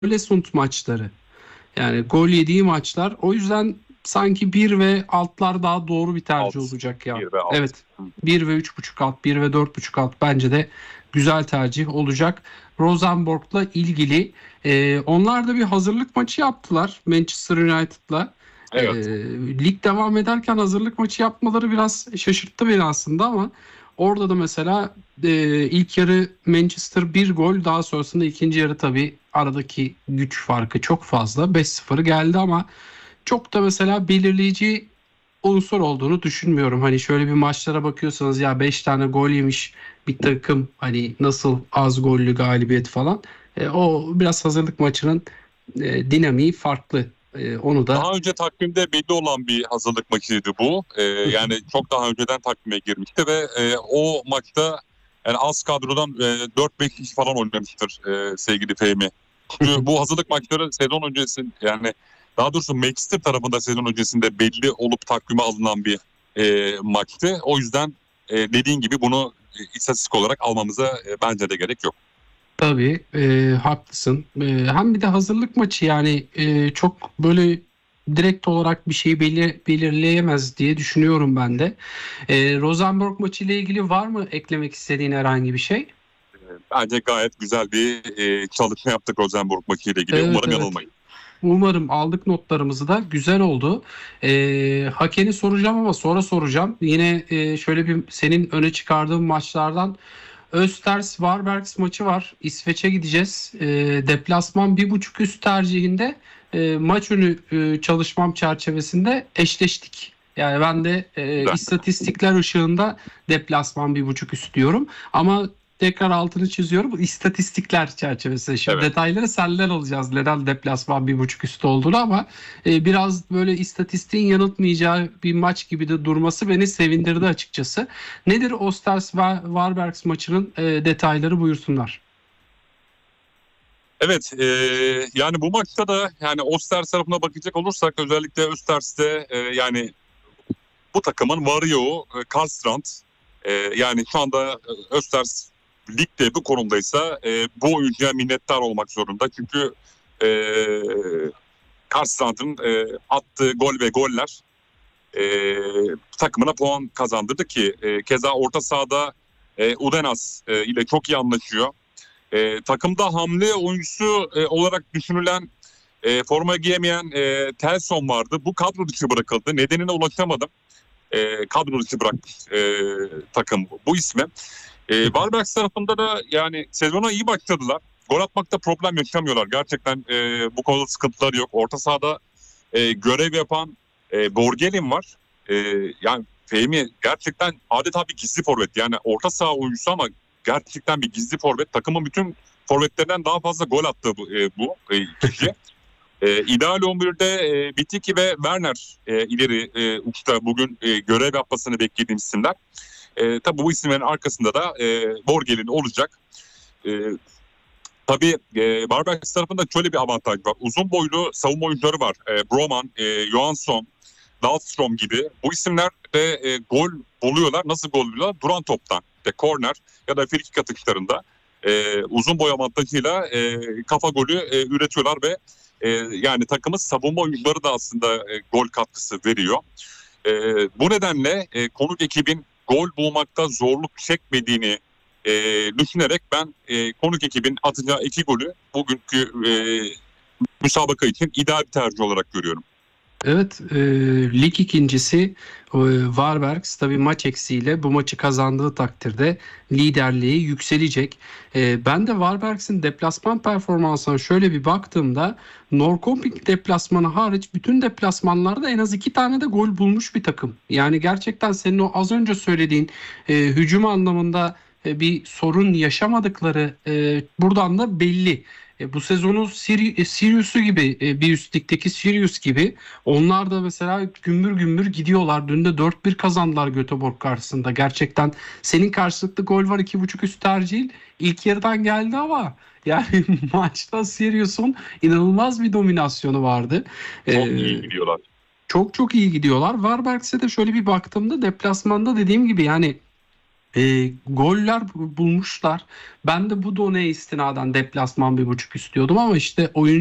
Giresun maçları. Yani gol yediği maçlar. O yüzden sanki 1 ve altlar daha doğru bir tercih Alt. olacak ya. 1 ve alt. Evet. 1 ve 3.5 alt, 1 ve 4.5 alt bence de güzel tercih olacak. Rosenborg'la ilgili onlar da bir hazırlık maçı yaptılar Manchester United'la. E, Evet. Lig devam ederken hazırlık maçı yapmaları biraz şaşırttı beni aslında ama orada da mesela ilk yarı Manchester bir gol, daha sonrasında ikinci yarı tabii aradaki güç farkı çok fazla. 5-0 geldi ama çok da mesela belirleyici unsur olduğunu düşünmüyorum. Hani şöyle bir maçlara bakıyorsanız ya 5 tane gol yemiş bir takım, hani nasıl az gollü galibiyet falan. O biraz hazırlık maçının dinamiği farklı. Onu da Daha önce takvimde belli olan bir hazırlık maçıydı bu. Yani çok daha önceden takvime girmişti ve o maçta yani az kadrodan 4-5 kişi falan oynamıştır sevgili Fehmi. Çünkü bu hazırlık maçları sezon öncesi, yani daha doğrusu Manchester tarafında sezon öncesinde belli olup takvime alınan bir maçtı. O yüzden dediğin gibi bunu istatistik olarak almamıza bence de gerek yok. Tabii haklısın. Hem bir de hazırlık maçı, yani çok böyle direkt olarak bir şeyi belirleyemez diye düşünüyorum ben de. Rosenborg maçı ile ilgili var mı eklemek istediğin herhangi bir şey? Bence gayet güzel bir çalışma yaptık Rosenborg maçıyla ilgili. Evet, Umarım evet. yanılmayız. Umarım aldık notlarımızı da. Güzel oldu. Hakeni soracağım ama sonra soracağım. Yine şöyle bir senin öne çıkardığın maçlardan Östers Varbergs maçı var. İsveç'e gideceğiz. Deplasman 1.5 üst tercihinde maç önü çalışmam çerçevesinde eşleştik. Yani ben de Güzel. istatistikler ışığında deplasman 1.5 üst diyorum. Ama tekrar altını çiziyorum. Bu istatistikler çerçevesinde. Şimdi Evet. detayları senden alacağız. Neden deplasman 1.5 üst olduğunu, ama biraz böyle istatistiğin yanıltmayacağı bir maç gibi de durması beni sevindirdi açıkçası. Nedir Osters ve Varbergs maçının detayları, buyursunlar. Evet, yani bu maçta da yani Osters tarafına bakacak olursak özellikle Östers'te yani bu takımın varı yoğu Karlstrand. Yani şu anda Östers ligde bu konumdaysa bu oyuncuya minnettar olmak zorunda. Çünkü e, Karlstrand'ın attığı gol ve goller e, takımına puan kazandırdı ki keza orta sahada Udenas ile çok iyi anlaşıyor. Takımda hamle oyuncusu olarak düşünülen forma giyemeyen Telson vardı. Bu kadro dışı bırakıldı. Nedenine ulaşamadım. Kadro dışı bırakmış takım bu ismi. Varbergs tarafında da yani sezona iyi başladılar. Gol atmakta problem yaşamıyorlar. Gerçekten bu konuda sıkıntıları yok. Orta sahada görev yapan Borgelin var. Yani Fehmi gerçekten adeta bir gizli forvet. Yani orta saha oyuncusu ama gerçekten bir gizli forvet. Takımın bütün forvetlerinden daha fazla gol attı bu kişi. İdeal 11'de Bitiki ve Werner ileri uçta bugün görev yapmasını beklediğim isimler. Tabii bu isimlerin arkasında da Borgelin olacak. E, tabii Varbergs tarafında şöyle bir avantaj var. Uzun boylu savunma oyuncuları var. Broman, Johansson, Dahlstrom gibi. Bu isimler de gol buluyorlar. Nasıl gol buluyorlar? Duran toptan. İşte korner ya da frikik atışlarında uzun boy avantajıyla kafa golü üretiyorlar ve yani takımın savunma oyuncuları da aslında gol katkısı veriyor. Bu nedenle konuk ekibin gol bulmakta zorluk çekmediğini düşünerek ben konuk ekibin atacağı 2 golü bugünkü müsabaka için ideal bir tercih olarak görüyorum. Evet, lig ikincisi Varbergs tabii maç eksiğiyle bu maçı kazandığı takdirde liderliği yükselecek. Ben de Varbergs'in deplasman performansına şöyle bir baktığımda Norrköping deplasmanı hariç bütün deplasmanlarda en az 2 tane de gol bulmuş bir takım. Yani gerçekten senin o az önce söylediğin hücum anlamında bir sorun yaşamadıkları buradan da belli. Bu sezonu Sirius'u gibi, bir üst ligdeki Sirius gibi, onlar da mesela gümbür gümbür gidiyorlar. Dün de 4-1 kazandılar Göteborg karşısında. Gerçekten senin karşılıklı gol var, 2.5 üst tercihin ilk yarıdan geldi ama yani maçta Sirius'un inanılmaz bir dominasyonu vardı. Çok iyi gidiyorlar. Çok çok iyi gidiyorlar. Varbergs'e de şöyle bir baktığımda deplasmanda dediğim gibi yani Goller bulmuşlar. Ben de bu doneye istinaden deplasman 1.5 istiyordum ama işte oyun